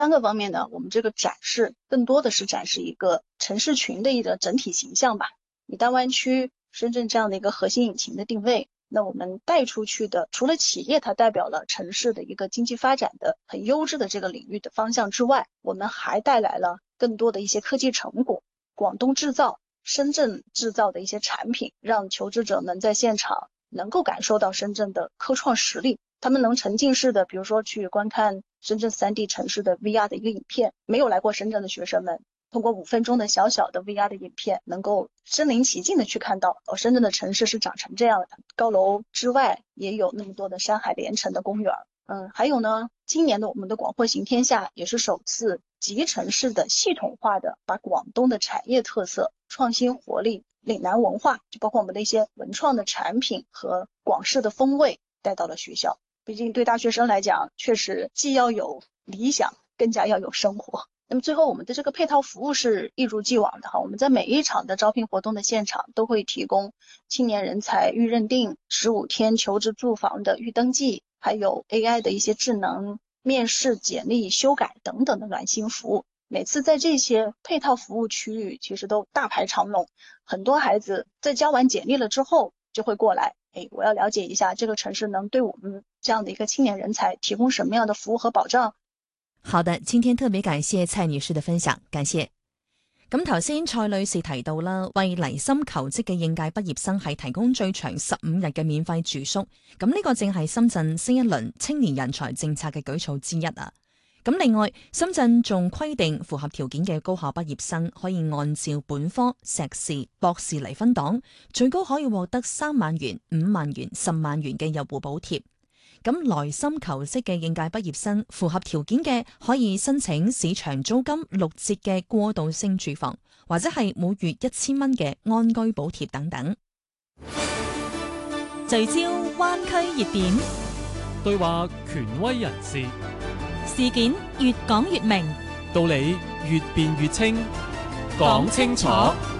3个方面呢，我们这个展示更多的是展示一个城市群的一个整体形象吧。以大湾区、深圳这样的一个核心引擎的定位，那我们带出去的，除了企业它代表了城市的一个经济发展的很优质的这个领域的方向之外，我们还带来了更多的一些科技成果，广东制造、深圳制造的一些产品，让求职者能在现场能够感受到深圳的科创实力。他们能沉浸式的，比如说去观看深圳3D 城市的 VR 的一个影片，没有来过深圳的学生们通过5分钟的小小的 VR 的影片，能够身临其境的去看到深圳的城市是长成这样的。高楼之外也有那么多的山海连成的公园。还有呢，今年的我们的广货行天下也是首次集成式的系统化的把广东的产业特色、创新活力、岭南文化，就包括我们的一些文创的产品和广式的风味带到了学校。毕竟对大学生来讲，确实既要有理想，更加要有生活。那么最后我们的这个配套服务是一如既往的哈，我们在每一场的招聘活动的现场都会提供青年人才预认定、15天求职住房的预登记，还有 AI 的一些智能面试、简历修改等等的暖心服务。每次在这些配套服务区域其实都大排长龙，很多孩子在交完简历了之后就会过来，我要了解一下这个城市能对我们这样的一个青年人才提供什么样的服务和保障。 好的，今天特別感謝蔡女士嘅分享，感謝。咁頭先蔡女士提到啦，為嚟深求職嘅應屆畢業生係提供最長15日嘅免費住宿，咁呢個正係深圳新一輪青年人才政策嘅舉措之一啊。咁另外，深圳仲規定符合條件嘅高校畢業生可以按照本科、碩士、博士嚟分檔，最高可以獲得3萬元、5萬元、10萬元嘅入戶補貼。咁來深求職嘅應屆畢業生符合條件嘅，可以申請市場租金6折嘅過渡性住房，或者係每月1000蚊嘅安居補貼等等。 聚焦灣區熱點， 對話權威人士， 事件越講越明， 道理越辯越清，講清楚。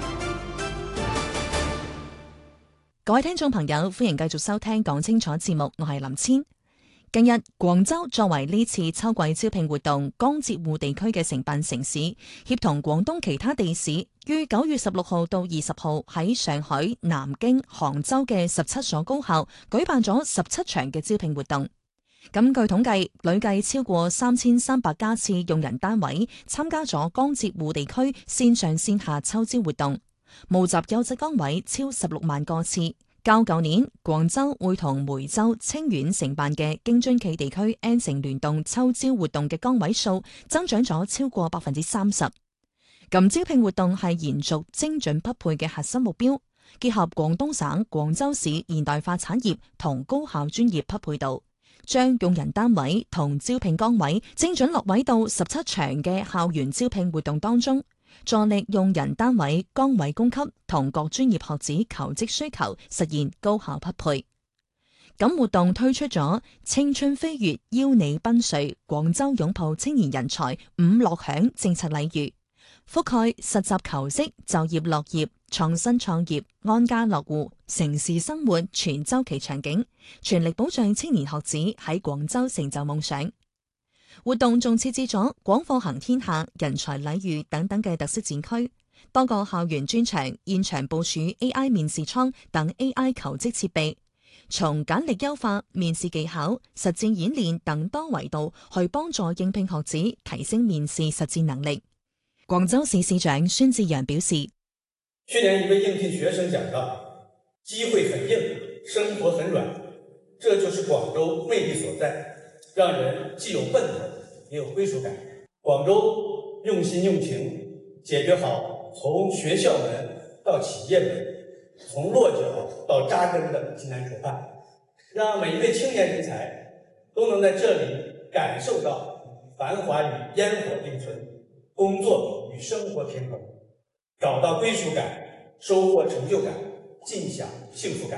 各位聽眾朋友，歡迎繼續收聽講清楚節目，我係林千。近日，廣州作為呢次秋季招聘活動江浙滬地區嘅承辦城市，協同廣東其他地市，於9月16號到20號喺上海、南京、杭州嘅17所高校舉辦咗17場嘅招聘活動。咁據統計，累計超過3300家次用人單位參加咗江浙滬地區線上線下秋招活動，募集優質崗位超16萬個次。較舊年廣州會同梅州、清遠承辦嘅京津冀地區 N 城聯動秋招活動嘅崗位數增長咗超過30%。咁招聘活動係延續精準匹配嘅核心目標，結合廣東省、廣州市現代化產業同高校專業匹配度，將用人單位同招聘崗位精準落位到17場嘅校園招聘活動當中，助力用人單位崗位供給同各專業學子求職需求實現高效匹配。咁活動推出咗青春飛躍邀你奔瑞廣州擁抱青年人才5樂享政策禮遇，覆蓋實習求職、就業樂業、創新創業、安家落戶、城市生活全周期場景，全力保障青年學子喺廣州成就夢想。活動仲設置咗廣貨行天下、人才禮遇等等嘅特色展區，多個校園專場現場部署 AI 面試倉等 AI 求職設備，從簡歷優化、面試技巧、實戰演練等多維度去幫助應聘學子提升面試實戰能力。廣州市市長孫志陽表示， 去年一位應聘學生講到，機會很硬，生活很軟，這就是廣州魅力所在。讓人既有奔頭，也有歸屬感。廣州用心用情，解決好從學校門到企業門，從落腳到扎根的艱難籌辦，讓每一位青年人才都能在這裡感受到繁華與煙火並存，工作與生活平衡，找到歸屬感，收穫成就感，盡享幸福感。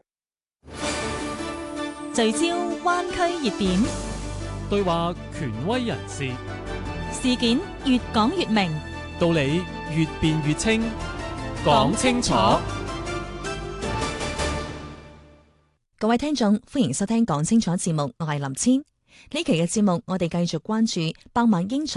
聚焦灣區熱點， 對話權威人士， 事件越講越明， 道理越辯越清，講清楚。 各位聽眾，歡迎收聽講清楚節目，我係林千。 呢期嘅節目，我哋繼續關注百萬英才